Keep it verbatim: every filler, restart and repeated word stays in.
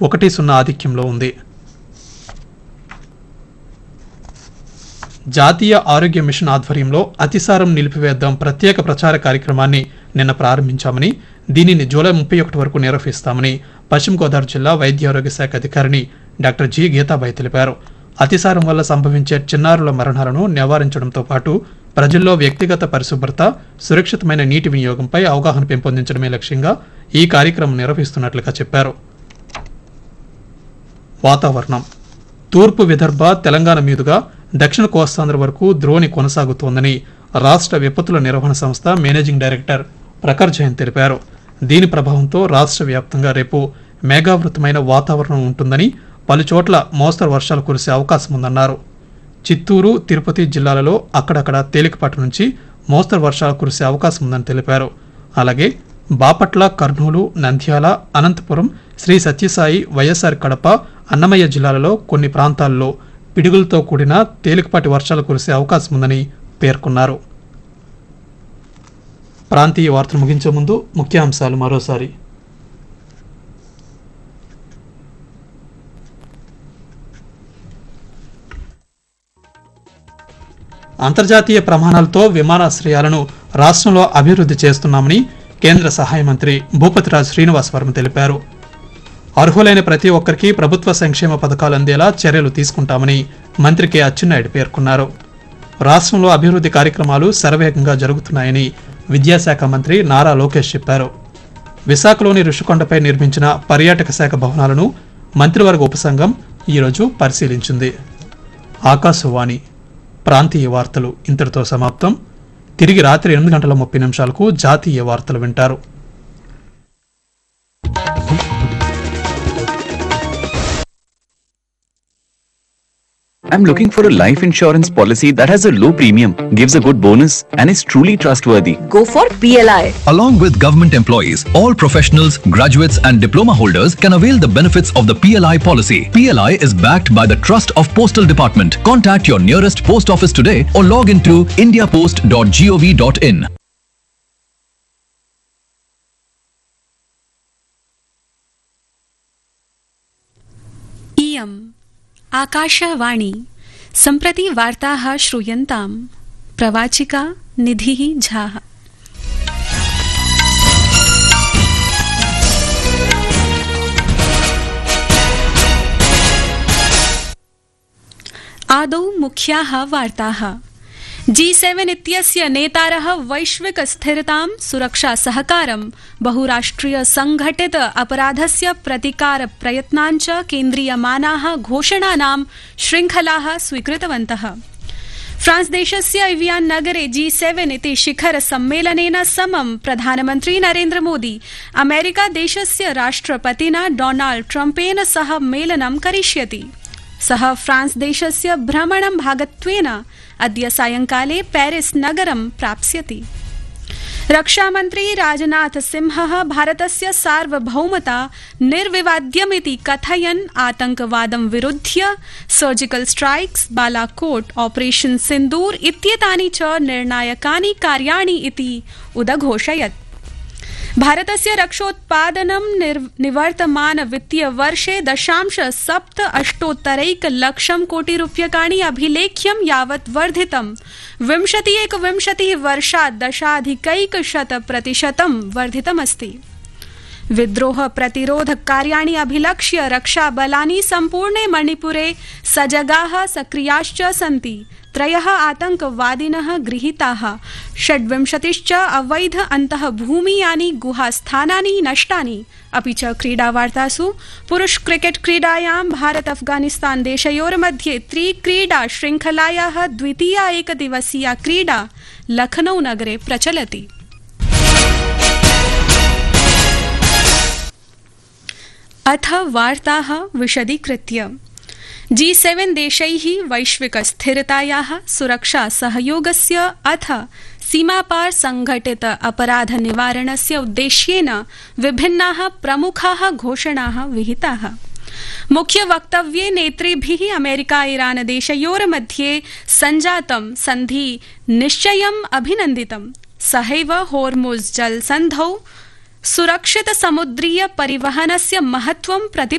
ఒకటి సున్నా ఆధిక్యంలో ఉంది. జాతీయ ఆరోగ్య మిషన్ ఆధ్వర్యంలో అతిసారం నిలిపివేద్దాం ప్రత్యేక ప్రచార కార్యక్రమాన్ని నిన్న ప్రారంభించామని, దీనిని జూలై ముప్పై ఒకటి వరకు నిర్వహిస్తామని పశ్చిమ గోదావరి జిల్లా వైద్య ఆరోగ్య శాఖ అధికారిని డాక్టర్ జి గీతాబాయి తెలిపారు. అతిసారం వల్ల సంభవించే చిన్నారుల మరణాలను నివారించడంతో పాటు ప్రజల్లో వ్యక్తిగత పరిశుభ్రత, సురక్షితమైన నీటి వినియోగంపై అవగాహన పెంపొందించడమే లక్ష్యంగా ఈ కార్యక్రమం నిర్వహిస్తున్నట్లుగా చెప్పారు. వాతావరణం. తూర్పు విదర్భ, తెలంగాణ మీదుగా దక్షిణ కోస్తాంధ్ర వరకు ద్రోణి కొనసాగుతోందని రాష్ట్ర విపత్తుల నిర్వహణ సంస్థ మేనేజింగ్ డైరెక్టర్ ప్రఖర్ జైన్ తెలిపారు. దీని ప్రభావంతో రాష్ట్ర వ్యాప్తంగా రేపు మేఘావృతమైన వాతావరణం ఉంటుందని, పలుచోట్ల మోస్తరు వర్షాలు కురిసే అవకాశం ఉందన్నారు. చిత్తూరు, తిరుపతి జిల్లాలలో అక్కడక్కడ తేలికపాటి నుంచి మోస్తరు వర్షాలు కురిసే అవకాశం ఉందని తెలిపారు. అలాగే బాపట్ల, కర్నూలు, నంద్యాల, అనంతపురం, శ్రీ సత్యసాయి, వైఎస్ఆర్ కడప, అన్నమయ్య జిల్లాలలో కొన్ని ప్రాంతాల్లో పిడుగులతో కూడిన తేలికపాటి వర్షాలు కురిసే అవకాశం ఉందని పేర్కొన్నారు. ప్రాంతీయ వార్తలు ముగించే ముందు ముఖ్యాంశాలు మరోసారి. అంతర్జాతీయ ప్రమాణాలతో విమానాశ్రయాలను రాష్ట్రంలో అభివృద్ధి చేస్తున్నామని కేంద్ర సహాయ మంత్రి భూపతిరాజు శ్రీనివాస్ వర్మ తెలిపారు. అర్హులైన ప్రతి ఒక్కరికి ప్రభుత్వ సంక్షేమ పథకాలు అందేలా చర్యలు తీసుకుంటామని మంత్రి కె అచ్చెన్నాయుడు పేర్కొన్నారు. రాష్ట్రంలో అభివృద్ధి కార్యక్రమాలు శరవేగంగా జరుగుతున్నాయని విద్యాశాఖ మంత్రి నారా లోకేష్ చెప్పారు. విశాఖలోని ఋషికొండపై నిర్మించిన పర్యాటక శాఖ భవనాలను మంత్రివర్గ ఉపసంఘం ఈరోజు పరిశీలించింది. ఆకాశవాణి ప్రాంతీయ వార్తలు ఇంతటితో సమాప్తం. తిరిగి రాత్రి ఎనిమిది గంటల ముప్పై నిమిషాలకు జాతీయ వార్తలు వింటారు. I'm looking for a life insurance policy that has a low premium, gives a good bonus, and is truly trustworthy. Go for P L I. Along with government employees, all professionals, graduates, and diploma holders can avail the benefits of the P L I policy. P L I is backed by the Trust of Postal Department. Contact your nearest post office today or log into india post dot gov dot in. इयम् आकाशवाणी सम्प्रति वार्ताः श्रूयन्ताम्. प्रवाचिका निधिः झा. आदौ मुख्याः वार्ताः. जी seven इत्यस्य नेतारः वैश्विक स्थिरतां, सुरक्षा सहकारं, बहुराष्ट्रिय संघटित अपराधस्य प्रतिकार प्रयत्नाञ्च केन्द्रीयमानाः घोषणानां श्रृङ्खलाः स्वीकृतवन्तः. फ्रांस देशस्य एवियान नगरे जी सेवन इति शिखर सम्मेलनेन समं प्रधानमन्त्री नरेन्द्र मोदी अमेरिका देशस्य राष्ट्रपतिना डोनाल्ड ट्रम्पेन सह मेलनं करिष्यति. सः फ्रांस देशस्य भ्रमणं भागत्वेन अद्य सायंकाले पेरिस नगरं प्राप्स्यति. रक्षामन्त्री राजनाथ सिंहः भारतस्य सार्वभौमता निर्विवाद्यमिति कथयन् आतंकवादं विरुध्य सर्जिकल स्ट्राइक्स, बालाकोट, ऑपरेशन सिंदूर इत्येतानि च निर्णायकानि कार्याणि इति उदघोषयत्. भारतस्य रक्षोत्पादनं निवर्तमान वित्तीय वर्षे दशांश सप्त अष्टोत्तरैक लक्षं कोटि रूप्यकाणि अभिलेख्यं यावत् वर्धितं. विंशति एकविंशतिः वर्षात् दशाधिकैकशत प्रतिशतं वर्धितमस्ति. विद्रोह प्रतिरोध कार्याणि अभिलक्ष्य रक्षाबलानि सम्पूर्णे मणिपुरे सजगाः सक्रियाश्च सन्ति. त्रयः आतंकवादिनः गृहीताः. षड्विंशतिश्च अवैध अन्तः भूमियानि गुहास्थानानि नष्टानि. अपि च क्रीडावार्तासु पुरुष क्रिकेट क्रीडायां भारत अफगानिस्तान देशयोर्मध्ये त्रिक्रीडा श्रृंखलायाः द्वितीया एकदिवसीया क्रीडा लखनऊ नगरे प्रचलति. अथ वार्ताः विशदीकृत्य. जी सेवन देशैः वैश्विक स्थिरतायाः, सुरक्षा सहयोगस्य अथ सीमापार संघटित अपराध निवारणस्य उद्देश्येन विभिन्नाः प्रमुखाः घोषणाः विहिताः. मुख्य वक्तव्ये नेतृभिः अमेरिका ईरान देशयोर्मध्ये सञ्जातं सन्धि निश्चयम् अभिनन्दितम्. सहैव होर्मुज़ जलसन्धौ सुरक्षित समुद्रीय परिवहनस्य महत्वं प्रति